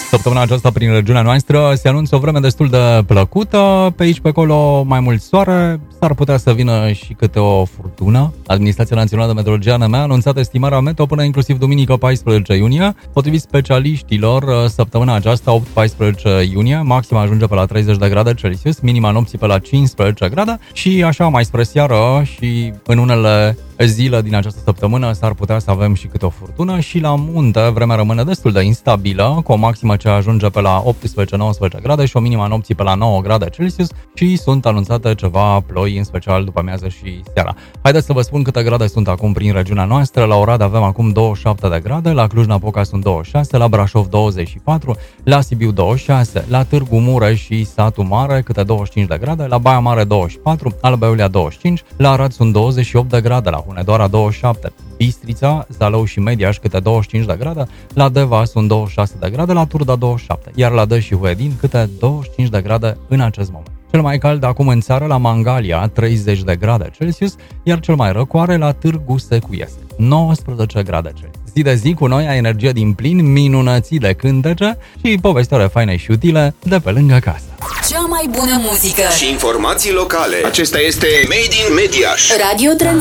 Săptămâna aceasta prin regiunea noastră se anunță o vreme destul de plăcută. Pe aici, pe acolo, mai mult soare. S-ar putea să vină și câte o furtună. Administrația Națională de Meteorologie ANM a anunțat estimarea meteo până inclusiv duminică 14 iunie. Potrivit specialiștilor, săptămâna aceasta, 8-14 iunie, maxima ajunge pe la 30 de grade Celsius, minima nopții pe la 15 grade și așa mai spre seară și în unele zile din această săptămână s-ar putea să avem și câte o furtună și la munte vremea rămâne destul de instabilă, cu o maximă ce ajunge pe la 18-19 grade și o minima nopții pe la 9 grade Celsius și sunt anunțate ceva ploi, în special după amiază și seara. Haideți să vă spun câte grade sunt acum prin regiunea noastră. La Oradea avem acum 27 de grade, la Cluj-Napoca sunt 26, la Brașov 24, la Sibiu 26, la Târgu Mureș și Satu Mare câte 25 de grade, la Baia Mare 24, Alba Iulia 25, la Arad sunt 28 de grade, la Hunedoara 27, Bistrița, Zalău și Mediaș câte 25 de grade, la Deva sunt 26 de grade, la Turda 27, iar la Dăș și Huedin câte 25 de grade în acest moment. Cel mai cald acum în țară la Mangalia, 30 de grade Celsius, iar cel mai răcoare la Târgu Secuiesc, 19 grade Celsius. Zi de zi cu noi ai energie din plin, minunății de cântece și povestioare faine și utile de pe lângă casă. Cea mai bună muzică și informații locale. Acesta este Made in Mediaș. Radio